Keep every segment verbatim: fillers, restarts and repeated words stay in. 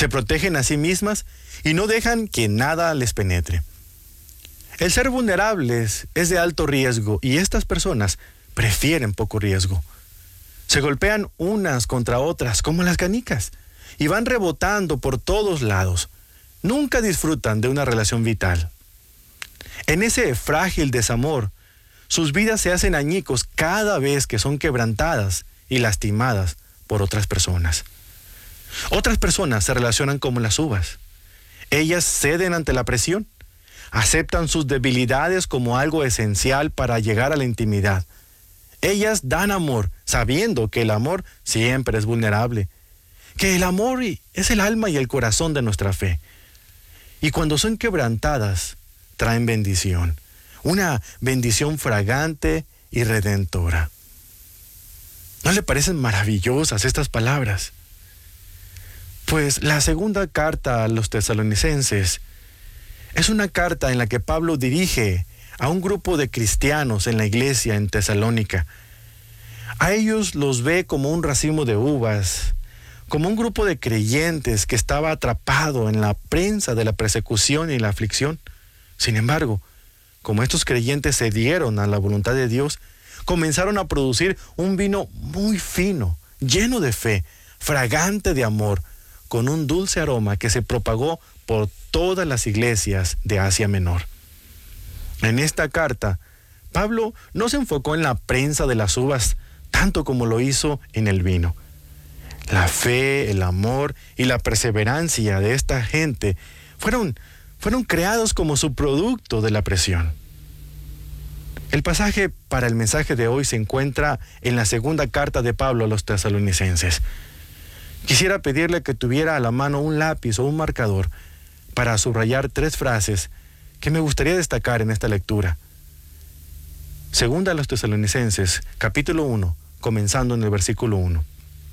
se protegen a sí mismas y no dejan que nada les penetre. El ser vulnerables es de alto riesgo y estas personas prefieren poco riesgo. Se golpean unas contra otras como las canicas y van rebotando por todos lados. Nunca disfrutan de una relación vital. En ese frágil desamor, sus vidas se hacen añicos cada vez que son quebrantadas y lastimadas por otras personas. Otras personas se relacionan como las uvas. Ellas ceden ante la presión, aceptan sus debilidades como algo esencial para llegar a la intimidad. Ellas dan amor, sabiendo que el amor siempre es vulnerable, que el amor es el alma y el corazón de nuestra fe. Y cuando son quebrantadas, traen bendición, una bendición fragante y redentora. ¿No le parecen maravillosas estas palabras? Pues la segunda carta a los tesalonicenses es una carta en la que Pablo dirige a un grupo de cristianos en la iglesia en Tesalónica. A ellos los ve como un racimo de uvas, como un grupo de creyentes que estaba atrapado en la prensa de la persecución y la aflicción. Sin embargo, como estos creyentes cedieron a la voluntad de Dios, comenzaron a producir un vino muy fino, lleno de fe, fragante de amor, con un dulce aroma que se propagó por todas las iglesias de Asia Menor. En esta carta, Pablo no se enfocó en la prensa de las uvas tanto como lo hizo en el vino. La fe, el amor y la perseverancia de esta gente fueron, fueron creados como subproducto de la presión. El pasaje para el mensaje de hoy se encuentra en la segunda carta de Pablo a los tesalonicenses. Quisiera pedirle que tuviera a la mano un lápiz o un marcador para subrayar tres frases que me gustaría destacar en esta lectura. Segunda a los tesalonicenses, capítulo uno, comenzando en el versículo uno.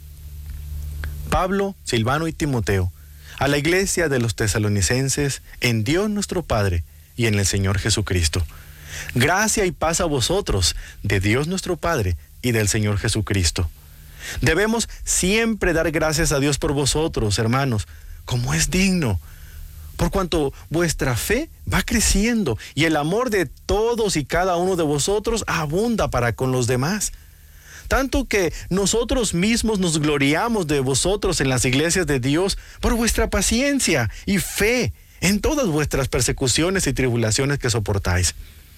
Pablo, Silvano y Timoteo, a la iglesia de los tesalonicenses, en Dios nuestro Padre y en el Señor Jesucristo. Gracia y paz a vosotros, de Dios nuestro Padre y del Señor Jesucristo. Debemos siempre dar gracias a Dios por vosotros, hermanos, como es digno, por cuanto vuestra fe va creciendo y el amor de todos y cada uno de vosotros abunda para con los demás. Tanto que nosotros mismos nos gloriamos de vosotros en las iglesias de Dios por vuestra paciencia y fe en todas vuestras persecuciones y tribulaciones que soportáis.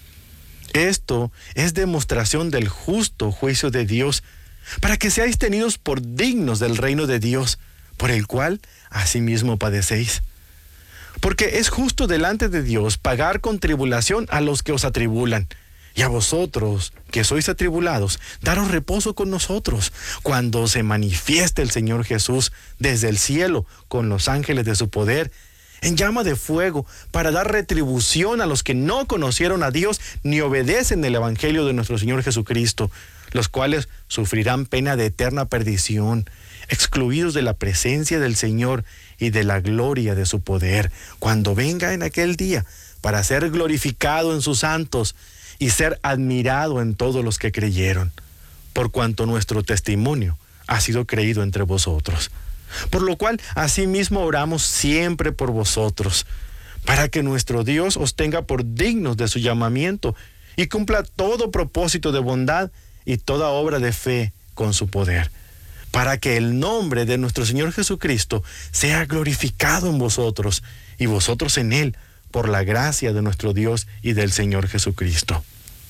Esto es demostración del justo juicio de Dios, para que seáis tenidos por dignos del reino de Dios, por el cual asimismo padecéis. Porque es justo delante de Dios pagar con tribulación a los que os atribulan, y a vosotros, que sois atribulados, daros reposo con nosotros, cuando se manifieste el Señor Jesús desde el cielo con los ángeles de su poder, en llama de fuego, para dar retribución a los que no conocieron a Dios ni obedecen el evangelio de nuestro Señor Jesucristo, los cuales sufrirán pena de eterna perdición, excluidos de la presencia del Señor y de la gloria de su poder, cuando venga en aquel día, para ser glorificado en sus santos y ser admirado en todos los que creyeron, por cuanto nuestro testimonio ha sido creído entre vosotros. Por lo cual, asimismo oramos siempre por vosotros, para que nuestro Dios os tenga por dignos de su llamamiento y cumpla todo propósito de bondad y toda obra de fe con su poder, para que el nombre de nuestro Señor Jesucristo sea glorificado en vosotros y vosotros en Él, por la gracia de nuestro Dios y del Señor Jesucristo.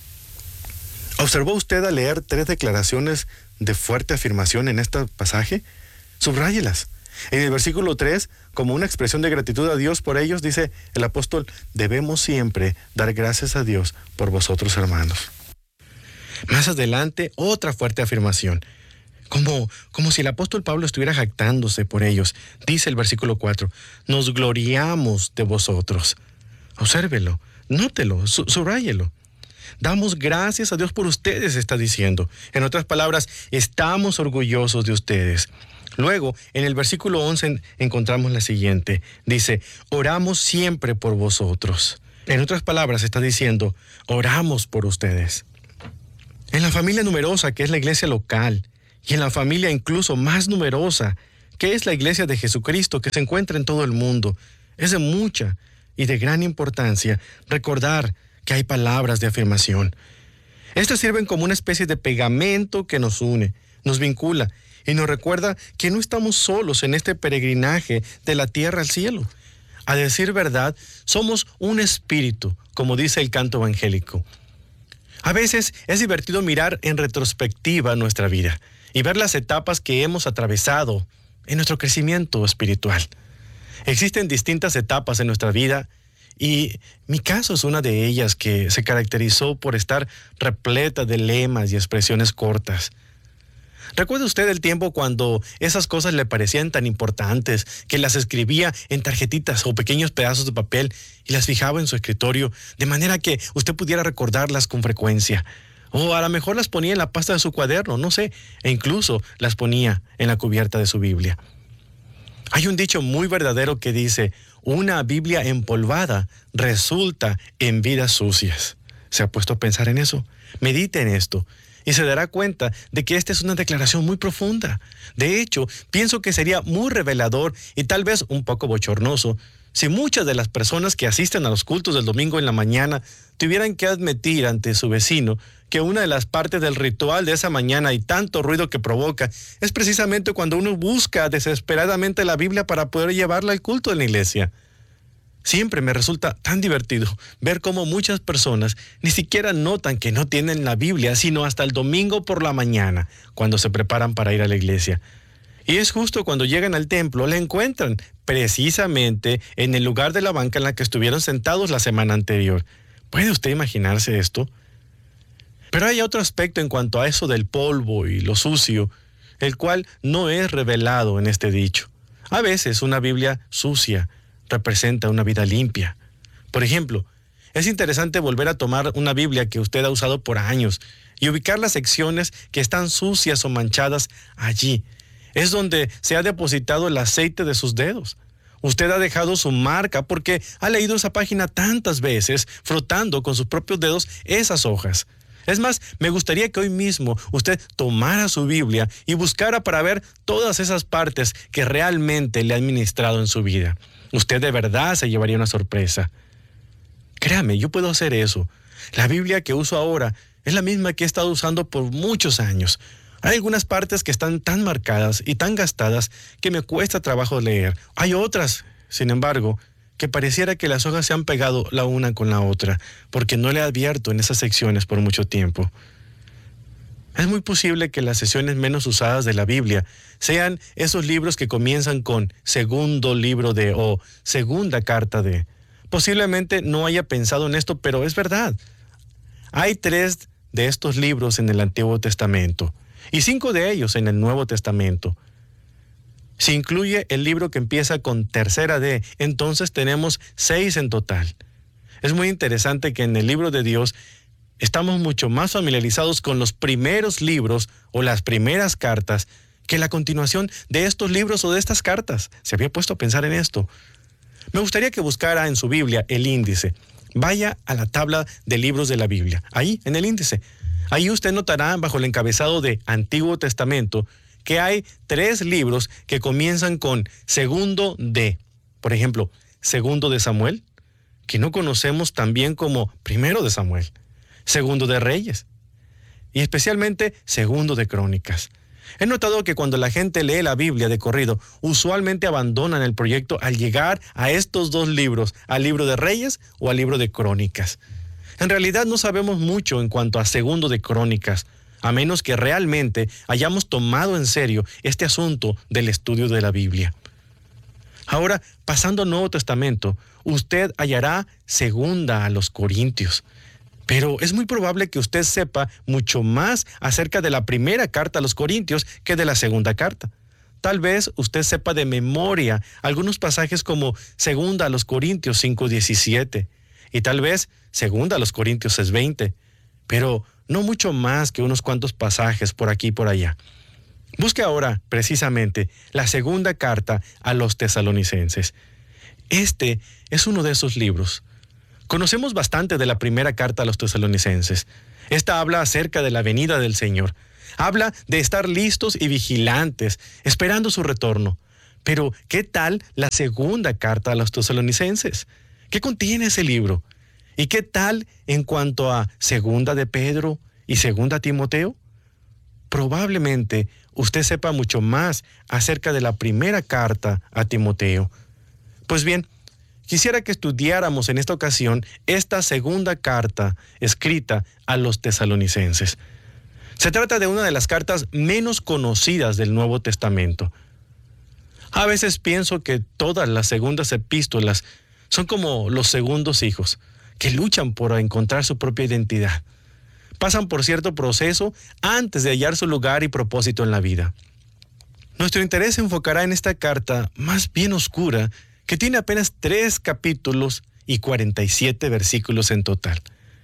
¿Observó usted al leer tres declaraciones de fuerte afirmación en este pasaje? Subráyelas. En el versículo tres, como una expresión de gratitud a Dios por ellos, dice el apóstol: debemos siempre dar gracias a Dios por vosotros, hermanos. Más adelante, otra fuerte afirmación, como, como si el apóstol Pablo estuviera jactándose por ellos. Dice el versículo cuatro, nos gloriamos de vosotros. Obsérvelo, nótelo, su, subráyelo. Damos gracias a Dios por ustedes, está diciendo. En otras palabras, estamos orgullosos de ustedes. Luego, en el versículo once encontramos la siguiente. Dice, oramos siempre por vosotros. En otras palabras, está diciendo, oramos por ustedes. En la familia numerosa que es la iglesia local, y en la familia incluso más numerosa que es la iglesia de Jesucristo que se encuentra en todo el mundo. Es de mucha y de gran importancia recordar que hay palabras de afirmación. Estas sirven como una especie de pegamento que nos une, nos vincula y nos recuerda que no estamos solos en este peregrinaje de la tierra al cielo. A decir verdad, somos un espíritu, como dice el canto evangélico. A veces es divertido mirar en retrospectiva nuestra vida y ver las etapas que hemos atravesado en nuestro crecimiento espiritual. Existen distintas etapas en nuestra vida y mi caso es una de ellas que se caracterizó por estar repleta de lemas y expresiones cortas. ¿Recuerda usted el tiempo cuando esas cosas le parecían tan importantes que las escribía en tarjetitas o pequeños pedazos de papel y las fijaba en su escritorio de manera que usted pudiera recordarlas con frecuencia? O a lo mejor las ponía en la pasta de su cuaderno, no sé, e incluso las ponía en la cubierta de su Biblia. Hay un dicho muy verdadero que dice: una Biblia empolvada resulta en vidas sucias. ¿Se ha puesto a pensar en eso? Medite en esto y se dará cuenta de que esta es una declaración muy profunda. De hecho, pienso que sería muy revelador y tal vez un poco bochornoso si muchas de las personas que asisten a los cultos del domingo en la mañana tuvieran que admitir ante su vecino que una de las partes del ritual de esa mañana y tanto ruido que provoca es precisamente cuando uno busca desesperadamente la Biblia para poder llevarla al culto en la iglesia. Siempre me resulta tan divertido ver cómo muchas personas ni siquiera notan que no tienen la Biblia, sino hasta el domingo por la mañana, cuando se preparan para ir a la iglesia. Y es justo cuando llegan al templo, la encuentran precisamente en el lugar de la banca en la que estuvieron sentados la semana anterior. ¿Puede usted imaginarse esto? Pero hay otro aspecto en cuanto a eso del polvo y lo sucio, el cual no es revelado en este dicho. A veces una Biblia sucia representa una vida limpia. Por ejemplo, es interesante volver a tomar una Biblia que usted ha usado por años y ubicar las secciones que están sucias o manchadas allí. Es donde se ha depositado el aceite de sus dedos. Usted ha dejado su marca porque ha leído esa página tantas veces, frotando con sus propios dedos esas hojas. Es más, me gustaría que hoy mismo usted tomara su Biblia y buscara para ver todas esas partes que realmente le ha administrado en su vida. Usted de verdad se llevaría una sorpresa. Créame, yo puedo hacer eso. La Biblia que uso ahora es la misma que he estado usando por muchos años. Hay algunas partes que están tan marcadas y tan gastadas que me cuesta trabajo leer. Hay otras, sin embargo, que pareciera que las hojas se han pegado la una con la otra, porque no le he abierto en esas secciones por mucho tiempo. Es muy posible que las secciones menos usadas de la Biblia sean esos libros que comienzan con segundo libro de o segunda carta de. Posiblemente no haya pensado en esto, pero es verdad. Hay tres de estos libros en el Antiguo Testamento y cinco de ellos en el Nuevo Testamento. Si incluye el libro que empieza con tercera D, entonces tenemos seis en total. Es muy interesante que en el libro de Dios estamos mucho más familiarizados con los primeros libros o las primeras cartas que la continuación de estos libros o de estas cartas. ¿Se había puesto a pensar en esto? Me gustaría que buscara en su Biblia el índice. Vaya a la tabla de libros de la Biblia, ahí en el índice. Ahí usted notará bajo el encabezado de Antiguo Testamento que hay tres libros que comienzan con segundo de. Por ejemplo, segundo de Samuel, que no conocemos también como primero de Samuel, segundo de Reyes y especialmente segundo de Crónicas. He notado que cuando la gente lee la Biblia de corrido, usualmente abandonan el proyecto al llegar a estos dos libros, al libro de Reyes o al libro de Crónicas. En realidad no sabemos mucho en cuanto a segundo de Crónicas, a menos que realmente hayamos tomado en serio este asunto del estudio de la Biblia. Ahora, pasando al Nuevo Testamento, usted hallará segunda a los Corintios. Pero es muy probable que usted sepa mucho más acerca de la primera carta a los Corintios que de la segunda carta. Tal vez usted sepa de memoria algunos pasajes como segunda a los Corintios cinco diecisiete y tal vez segunda a los Corintios seis veinte, pero no mucho más que unos cuantos pasajes por aquí y por allá. Busque ahora, precisamente, la segunda carta a los tesalonicenses. Este es uno de esos libros. Conocemos bastante de la primera carta a los tesalonicenses. Esta habla acerca de la venida del Señor. Habla de estar listos y vigilantes, esperando su retorno. Pero, ¿qué tal la segunda carta a los tesalonicenses? ¿Qué contiene ese libro? ¿Y qué tal en cuanto a segunda de Pedro y segunda Timoteo? Probablemente usted sepa mucho más acerca de la primera carta a Timoteo. Pues bien, quisiera que estudiáramos en esta ocasión esta segunda carta escrita a los tesalonicenses. Se trata de una de las cartas menos conocidas del Nuevo Testamento. A veces pienso que todas las segundas epístolas son como los segundos hijos, que luchan por encontrar su propia identidad. Pasan por cierto proceso antes de hallar su lugar y propósito en la vida. Nuestro interés se enfocará en esta carta más bien oscura, que tiene apenas tres capítulos y cuarenta y siete versículos en total.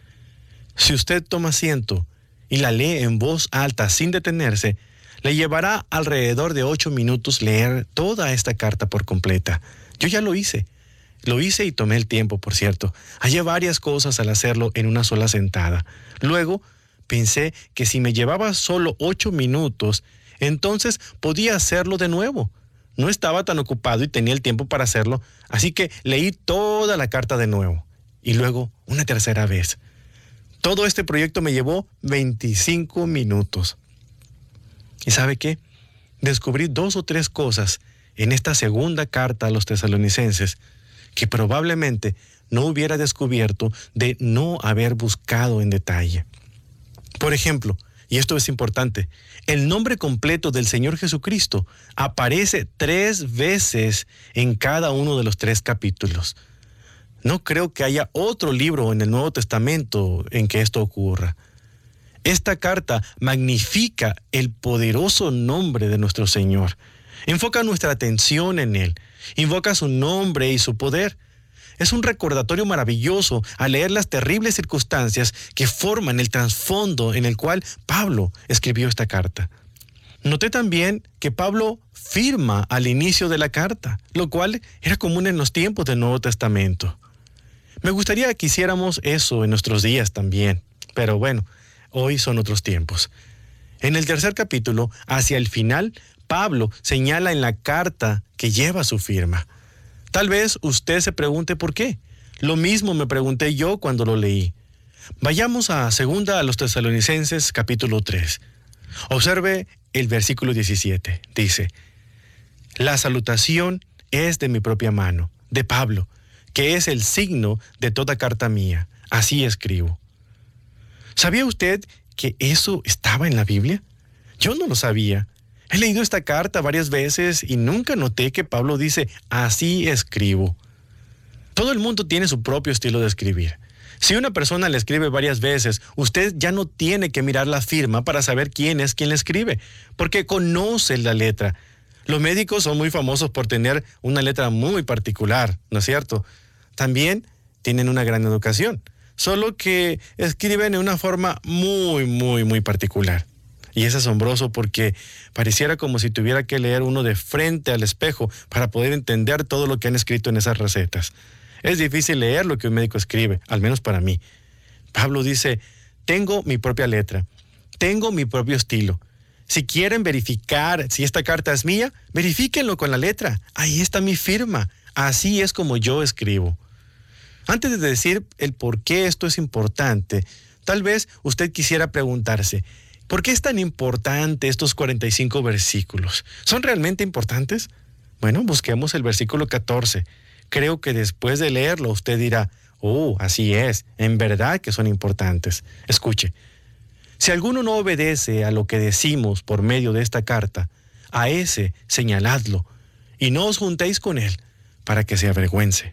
Si usted toma asiento y la lee en voz alta sin detenerse, le llevará alrededor de ocho minutos leer toda esta carta por completa. Yo ya lo hice. Lo hice y tomé el tiempo, por cierto. Hallé varias cosas al hacerlo en una sola sentada. Luego, pensé que si me llevaba solo ocho minutos, entonces podía hacerlo de nuevo. No estaba tan ocupado y tenía el tiempo para hacerlo, así que leí toda la carta de nuevo. Y luego, una tercera vez. Todo este proyecto me llevó veinticinco minutos. ¿Y sabe qué? Descubrí dos o tres cosas en esta segunda carta a los tesalonicenses que probablemente no hubiera descubierto de no haber buscado en detalle. Por ejemplo, y esto es importante, el nombre completo del Señor Jesucristo aparece tres veces en cada uno de los tres capítulos. No creo que haya otro libro en el Nuevo Testamento en que esto ocurra. Esta carta magnifica el poderoso nombre de nuestro Señor. Enfoca nuestra atención en Él. Invoca su nombre y su poder. Es un recordatorio maravilloso al leer las terribles circunstancias que forman el trasfondo en el cual Pablo escribió esta carta. Noté también que Pablo firma al inicio de la carta, lo cual era común en los tiempos del Nuevo Testamento. Me gustaría que hiciéramos eso en nuestros días también, pero bueno, hoy son otros tiempos. En el tercer capítulo, hacia el final, Pablo señala en la carta que lleva su firma. Tal vez usted se pregunte por qué. Lo mismo me pregunté yo cuando lo leí. Vayamos a segunda a los tesalonicenses capítulo tres. Observe el versículo diecisiete. Dice: la salutación es de mi propia mano, de Pablo, que es el signo de toda carta mía. Así escribo. ¿Sabía usted que eso estaba en la Biblia? Yo no lo sabía. He leído esta carta varias veces y nunca noté que Pablo dice, así escribo. Todo el mundo tiene su propio estilo de escribir. Si una persona le escribe varias veces, usted ya no tiene que mirar la firma para saber quién es quien le escribe, porque conoce la letra. Los médicos son muy famosos por tener una letra muy particular, ¿no es cierto? También tienen una gran educación, solo que escriben de una forma muy, muy, muy particular. Y es asombroso porque pareciera como si tuviera que leer uno de frente al espejo para poder entender todo lo que han escrito en esas recetas. Es difícil leer lo que un médico escribe, al menos para mí. Pablo dice, tengo mi propia letra, tengo mi propio estilo. Si quieren verificar si esta carta es mía, verifíquenlo con la letra. Ahí está mi firma. Así es como yo escribo. Antes de decir el por qué esto es importante, tal vez usted quisiera preguntarse, ¿por qué es tan importante estos cuarenta y cinco versículos? ¿Son realmente importantes? Bueno, busquemos el versículo catorce. Creo que después de leerlo usted dirá, oh, así es, en verdad que son importantes. Escuche, si alguno no obedece a lo que decimos por medio de esta carta, a ese señaladlo y no os juntéis con él para que se avergüence.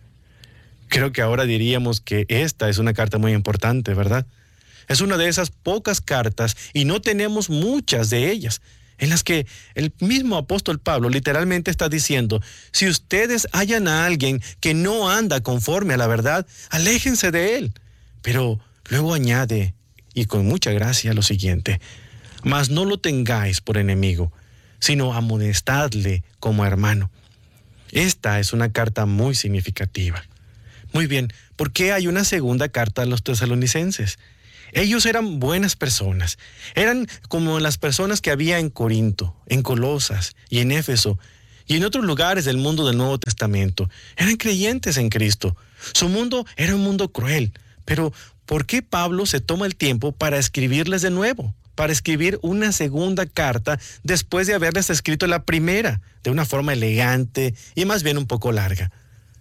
Creo que ahora diríamos que esta es una carta muy importante, ¿verdad? Es una de esas pocas cartas, y no tenemos muchas de ellas, en las que el mismo apóstol Pablo literalmente está diciendo, si ustedes hallan a alguien que no anda conforme a la verdad, aléjense de él. Pero luego añade, y con mucha gracia, lo siguiente, mas no lo tengáis por enemigo, sino amonestadle como hermano. Esta es una carta muy significativa. Muy bien, ¿por qué hay una segunda carta a los tesalonicenses? Ellos eran buenas personas, eran como las personas que había en Corinto, en Colosas y en Éfeso, y en otros lugares del mundo del Nuevo Testamento. Eran creyentes en Cristo. Su mundo era un mundo cruel. Pero, ¿por qué Pablo se toma el tiempo para escribirles de nuevo? Para escribir una segunda carta después de haberles escrito la primera, de una forma elegante y más bien un poco larga.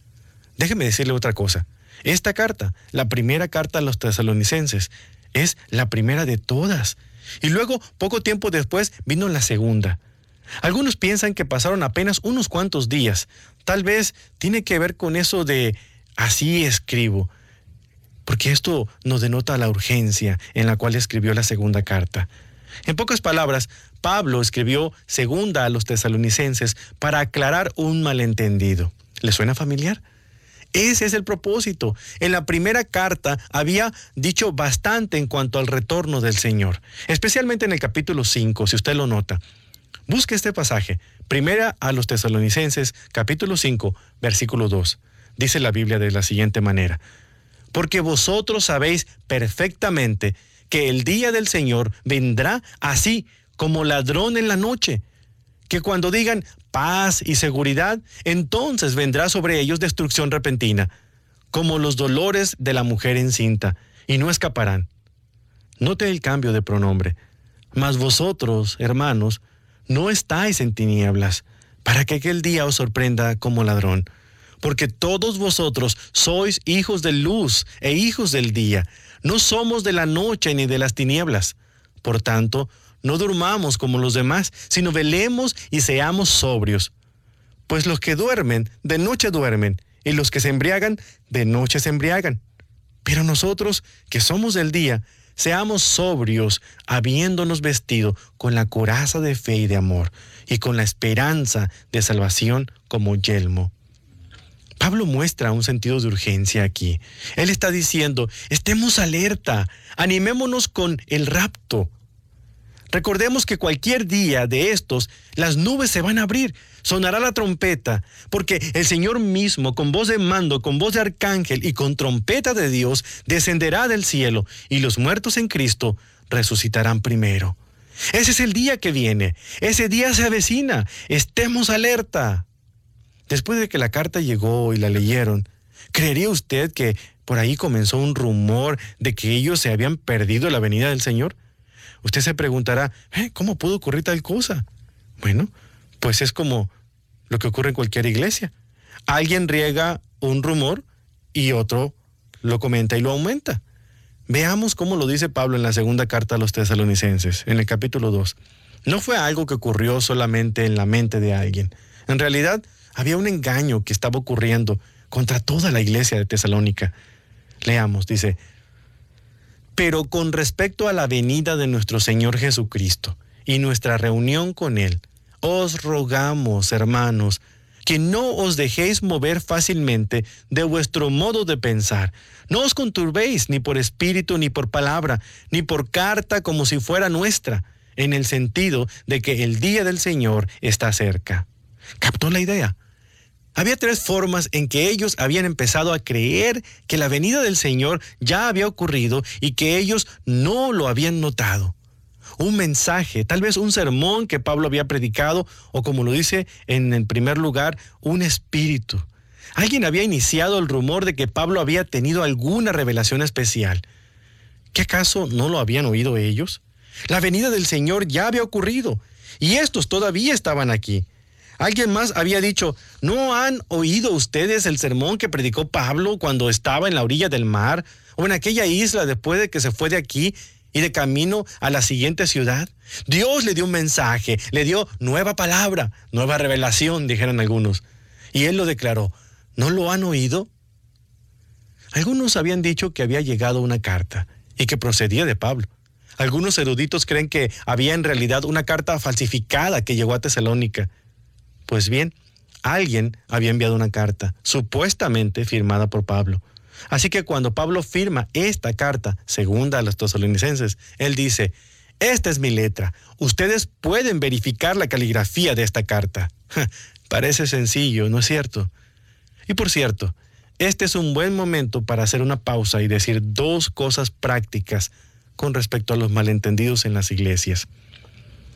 Déjeme decirle otra cosa. Esta carta, la primera carta a los tesalonicenses, es la primera de todas. Y luego, poco tiempo después, vino la segunda. Algunos piensan que pasaron apenas unos cuantos días. Tal vez tiene que ver con eso de así escribo, porque esto nos denota la urgencia en la cual escribió la segunda carta. En pocas palabras, Pablo escribió segunda a los tesalonicenses para aclarar un malentendido. ¿Le suena familiar? Ese es el propósito. En la primera carta había dicho bastante en cuanto al retorno del Señor, especialmente en el capítulo cinco, si usted lo nota. Busque este pasaje, primera a los tesalonicenses, capítulo cinco, versículo dos. Dice la Biblia de la siguiente manera: porque vosotros sabéis perfectamente que el día del Señor vendrá así como ladrón en la noche, que cuando digan paz y seguridad, entonces vendrá sobre ellos destrucción repentina, como los dolores de la mujer encinta, y no escaparán. Note el cambio de pronombre. Mas vosotros, hermanos, no estáis en tinieblas, para que aquel día os sorprenda como ladrón. Porque todos vosotros sois hijos de luz e hijos del día. No somos de la noche ni de las tinieblas. Por tanto, no durmamos como los demás, sino velemos y seamos sobrios. Pues los que duermen, de noche duermen, y los que se embriagan, de noche se embriagan. Pero nosotros, que somos del día, seamos sobrios, habiéndonos vestido con la coraza de fe y de amor, y con la esperanza de salvación como yelmo. Pablo muestra un sentido de urgencia aquí. Él está diciendo, estemos alerta, animémonos con el rapto. Recordemos que cualquier día de estos, las nubes se van a abrir, sonará la trompeta, porque el Señor mismo, con voz de mando, con voz de arcángel y con trompeta de Dios, descenderá del cielo, y los muertos en Cristo resucitarán primero. Ese es el día que viene, ese día se avecina, estemos alerta. Después de que la carta llegó y la leyeron, ¿creería usted que por ahí comenzó un rumor de que ellos se habían perdido la venida del Señor? Usted se preguntará, ¿eh? ¿Cómo pudo ocurrir tal cosa? Bueno, pues es como lo que ocurre en cualquier iglesia. Alguien riega un rumor y otro lo comenta y lo aumenta. Veamos cómo lo dice Pablo en la segunda carta a los tesalonicenses, en el capítulo dos. No fue algo que ocurrió solamente en la mente de alguien. En realidad, había un engaño que estaba ocurriendo contra toda la iglesia de Tesalónica. Leamos, dice: pero con respecto a la venida de nuestro Señor Jesucristo y nuestra reunión con Él, os rogamos, hermanos, que no os dejéis mover fácilmente de vuestro modo de pensar. No os conturbéis ni por espíritu, ni por palabra, ni por carta como si fuera nuestra, en el sentido de que el día del Señor está cerca. ¿Captó la idea? Había tres formas en que ellos habían empezado a creer que la venida del Señor ya había ocurrido y que ellos no lo habían notado. Un mensaje, tal vez un sermón que Pablo había predicado, o como lo dice en el primer lugar, un espíritu. Alguien había iniciado el rumor de que Pablo había tenido alguna revelación especial. ¿Qué acaso no lo habían oído ellos? La venida del Señor ya había ocurrido y estos todavía estaban aquí. Alguien más había dicho, ¿no han oído ustedes el sermón que predicó Pablo cuando estaba en la orilla del mar o en aquella isla después de que se fue de aquí y de camino a la siguiente ciudad? Dios le dio un mensaje, le dio nueva palabra, nueva revelación, dijeron algunos. Y él lo declaró, ¿no lo han oído? Algunos habían dicho que había llegado una carta y que procedía de Pablo. Algunos eruditos creen que había en realidad una carta falsificada que llegó a Tesalónica. Pues bien, alguien había enviado una carta, supuestamente firmada por Pablo. Así que cuando Pablo firma esta carta, segunda a los tesalonicenses, él dice, esta es mi letra, ustedes pueden verificar la caligrafía de esta carta. Parece sencillo, ¿no es cierto? Y por cierto, este es un buen momento para hacer una pausa y decir dos cosas prácticas con respecto a los malentendidos en las iglesias.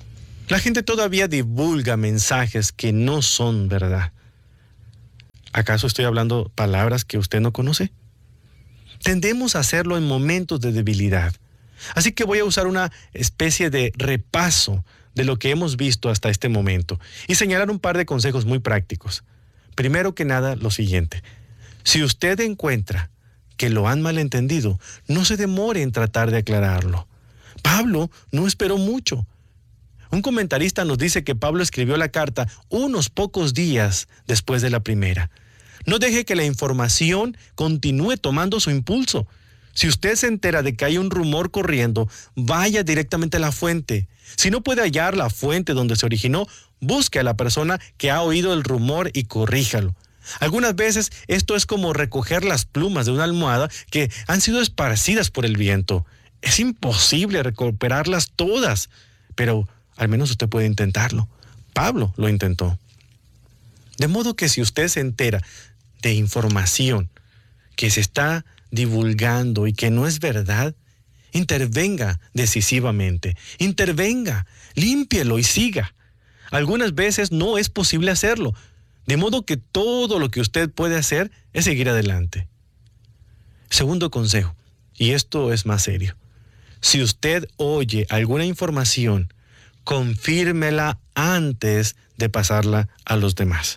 La gente todavía divulga mensajes que no son verdad. ¿Acaso estoy hablando palabras que usted no conoce? Tendemos a hacerlo en momentos de debilidad. Así que voy a usar una especie de repaso de lo que hemos visto hasta este momento y señalar un par de consejos muy prácticos. Primero que nada, lo siguiente. Si usted encuentra que lo han malentendido, no se demore en tratar de aclararlo. Pablo no esperó mucho. Un comentarista nos dice que Pablo escribió la carta unos pocos días después de la primera. No deje que la información continúe tomando su impulso. Si usted se entera de que hay un rumor corriendo, vaya directamente a la fuente. Si no puede hallar la fuente donde se originó, busque a la persona que ha oído el rumor y corríjalo. Algunas veces esto es como recoger las plumas de una almohada que han sido esparcidas por el viento. Es imposible recuperarlas todas, pero al menos usted puede intentarlo. Pablo lo intentó. De modo que si usted se entera de información que se está divulgando y que no es verdad, intervenga decisivamente, intervenga, límpielo y siga. Algunas veces no es posible hacerlo, de modo que todo lo que usted puede hacer es seguir adelante. Segundo consejo, y esto es más serio. Si usted oye alguna información, confírmela antes de pasarla a los demás.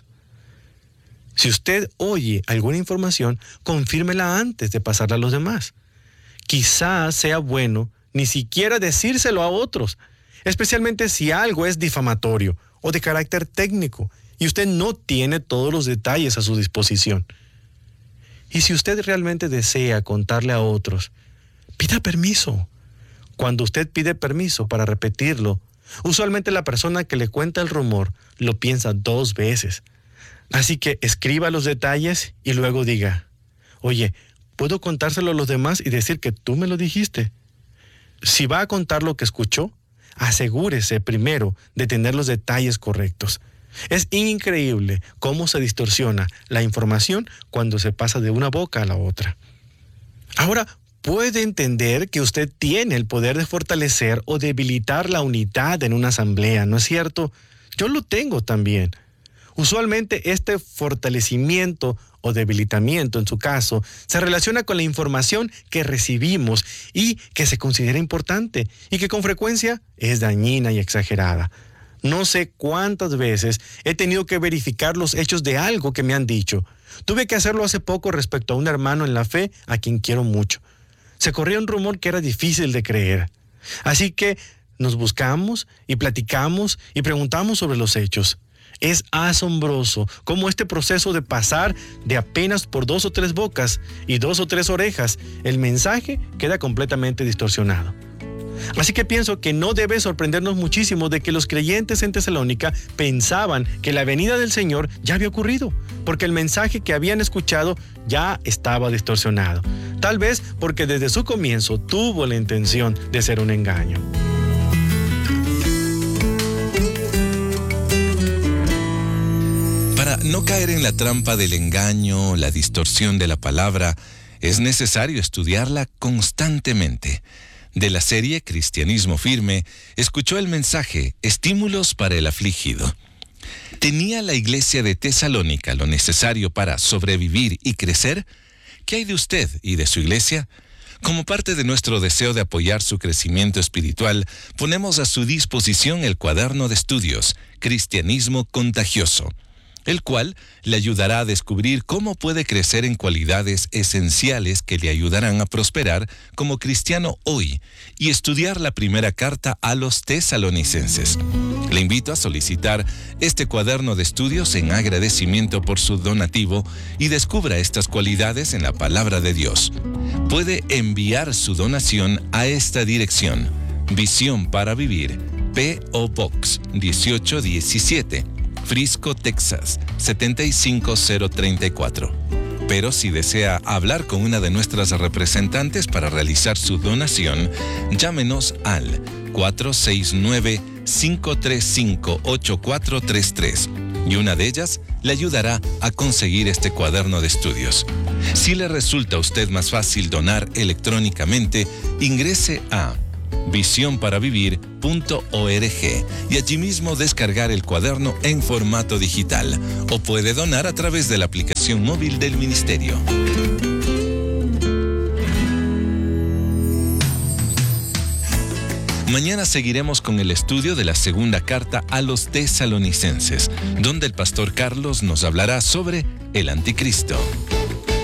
Si usted oye alguna información, confírmela antes de pasarla a los demás. Quizás sea bueno ni siquiera decírselo a otros, especialmente si algo es difamatorio o de carácter técnico y usted no tiene todos los detalles a su disposición. Y si usted realmente desea contarle a otros, pida permiso. Cuando usted pide permiso para repetirlo, usualmente la persona que le cuenta el rumor lo piensa dos veces. Así que escriba los detalles y luego diga, oye, ¿puedo contárselo a los demás y decir que tú me lo dijiste? Si va a contar lo que escuchó, asegúrese primero de tener los detalles correctos. Es increíble cómo se distorsiona la información cuando se pasa de una boca a la otra. Ahora, puede entender que usted tiene el poder de fortalecer o debilitar la unidad en una asamblea, ¿no es cierto? Yo lo tengo también. Usualmente este fortalecimiento o debilitamiento, en su caso, se relaciona con la información que recibimos y que se considera importante y que con frecuencia es dañina y exagerada. No sé cuántas veces he tenido que verificar los hechos de algo que me han dicho. Tuve que hacerlo hace poco respecto a un hermano en la fe a quien quiero mucho. Se corría un rumor que era difícil de creer. Así que nos buscamos y platicamos y preguntamos sobre los hechos. Es asombroso cómo este proceso de pasar de apenas por dos o tres bocas y dos o tres orejas, el mensaje queda completamente distorsionado. Así que pienso que no debe sorprendernos muchísimo de que los creyentes en Tesalónica pensaban que la venida del Señor ya había ocurrido, porque el mensaje que habían escuchado ya estaba distorsionado. Tal vez porque desde su comienzo tuvo la intención de ser un engaño. Para no caer en la trampa del engaño, la distorsión de la palabra, es necesario estudiarla constantemente. De la serie Cristianismo Firme, escuchó el mensaje Estímulos para el afligido. ¿Tenía la iglesia de Tesalónica lo necesario para sobrevivir y crecer? ¿Qué hay de usted y de su iglesia? Como parte de nuestro deseo de apoyar su crecimiento espiritual, ponemos a su disposición el cuaderno de estudios Cristianismo Contagioso, el cual le ayudará a descubrir cómo puede crecer en cualidades esenciales que le ayudarán a prosperar como cristiano hoy y estudiar la primera carta a los tesalonicenses. Le invito a solicitar este cuaderno de estudios en agradecimiento por su donativo y descubra estas cualidades en la palabra de Dios. Puede enviar su donación a esta dirección: Visión para Vivir, P O Box dieciocho diecisiete, Frisco, Texas, setenta y cinco cero treinta y cuatro. Pero si desea hablar con una de nuestras representantes para realizar su donación, llámenos al cuatro seis nueve, cinco tres cinco, ocho cuatro tres tres y una de ellas le ayudará a conseguir este cuaderno de estudios. Si le resulta a usted más fácil donar electrónicamente, ingrese a visión para vivir punto org y allí mismo descargar el cuaderno en formato digital, o puede donar a través de la aplicación móvil del ministerio. Mañana seguiremos con el estudio de la segunda carta a los tesalonicenses, donde el pastor Carlos nos hablará sobre el anticristo.